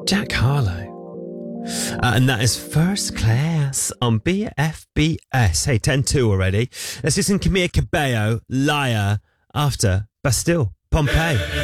Jack Harlow. And that is First Class on BFBS. Hey, 10-2 already. Let's listen to Camila Cabello, Liar, after Bastille, Pompeii.